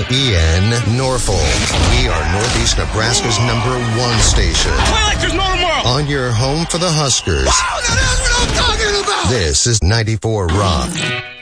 WEN Norfolk. We are Northeast Nebraska's #1 station. Play like there's no tomorrow. On your home for the Huskers. Wow, that's what I'm talking about. This is 94 Rock.